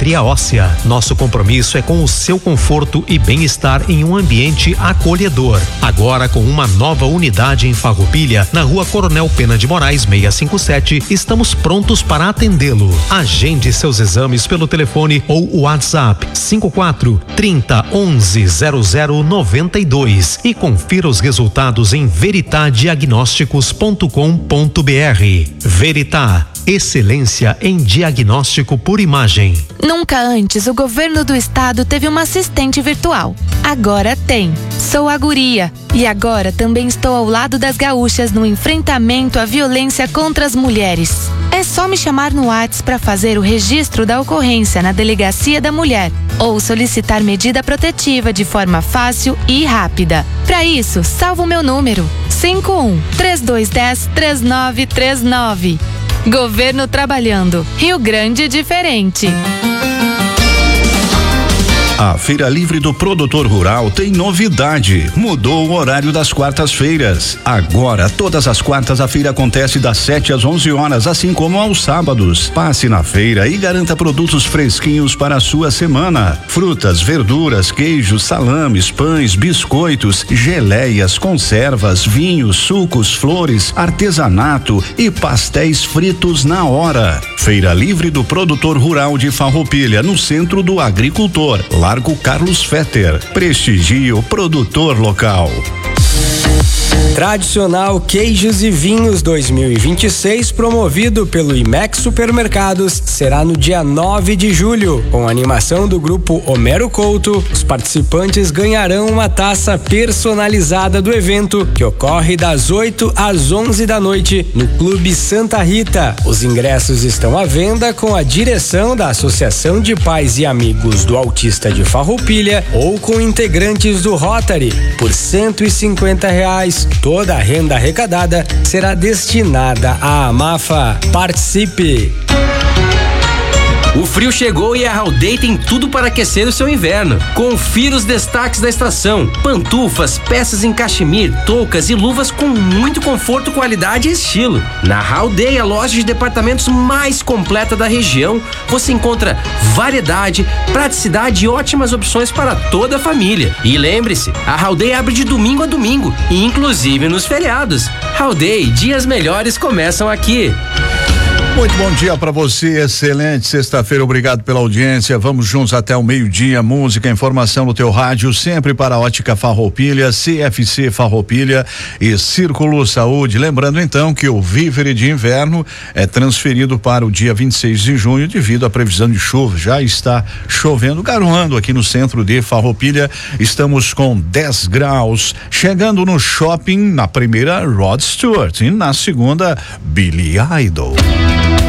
Geriatria Óssea. Nosso compromisso é com o seu conforto e bem-estar em um ambiente acolhedor. Agora com uma nova unidade em Farroupilha, na Rua Coronel Pena de Moraes 657, estamos prontos para atendê-lo. Agende seus exames pelo telefone ou WhatsApp 54 30 11 0092 e confira os resultados em veritadiagnósticos.com.br. Veritá, excelência em diagnóstico por imagem. Nunca antes o governo do estado teve uma assistente virtual. Agora tem. Sou a Guria e agora também estou ao lado das gaúchas no enfrentamento à violência contra as mulheres. É só me chamar no WhatsApp para fazer o registro da ocorrência na Delegacia da Mulher ou solicitar medida protetiva de forma fácil e rápida. Para isso, salva o meu número 51-3210-3939. Governo trabalhando. Rio Grande diferente. A Feira Livre do Produtor Rural tem novidade. Mudou o horário das quartas-feiras. Agora, todas as quartas, a feira acontece das 7 às 11 horas, assim como aos sábados. Passe na feira e garanta produtos fresquinhos para a sua semana. Frutas, verduras, queijos, salames, pães, biscoitos, geleias, conservas, vinhos, sucos, flores, artesanato e pastéis fritos na hora. Feira Livre do Produtor Rural de Farroupilha, no centro do agricultor. Largo Carlos Fetter. Prestigie o produtor local. Tradicional Queijos e Vinhos 2026, promovido pelo IMEX Supermercados, será no dia 9 de julho. Com a animação do grupo Homero Couto, os participantes ganharão uma taça personalizada do evento, que ocorre das 8 às 11 da noite no Clube Santa Rita. Os ingressos estão à venda com a direção da Associação de Pais e Amigos do Autista de Farroupilha ou com integrantes do Rotary, por R$150. Toda a renda arrecadada será destinada à AMAFA. Participe! O frio chegou e a Haldei tem tudo para aquecer o seu inverno. Confira os destaques da estação: pantufas, peças em cachemir, toucas e luvas com muito conforto, qualidade e estilo. Na Haldei, a loja de departamentos mais completa da região, você encontra variedade, praticidade e ótimas opções para toda a família. E lembre-se, a Haldei abre de domingo a domingo, inclusive nos feriados. Haldei, dias melhores começam aqui. Muito bom dia para você, excelente sexta-feira, obrigado pela audiência, vamos juntos até o meio-dia, música, informação no teu rádio, sempre para a Ótica Farroupilha, CFC Farroupilha e Círculo Saúde. Lembrando então que o vívere de inverno é transferido para o dia 26 de junho devido à previsão de chuva. Já está chovendo, garoando aqui no centro de Farroupilha, estamos com 10 graus, chegando no shopping, na primeira Rod Stewart e na segunda Billy Idol.